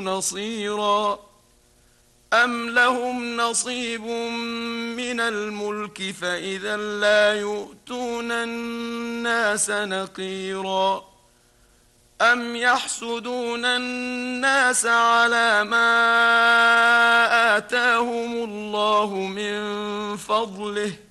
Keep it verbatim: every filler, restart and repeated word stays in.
نصيرا أم لهم نصيب من الملك فإذا لا يؤتون الناس نقيرا أم يحسدون الناس على ما آتاهم الله من فضله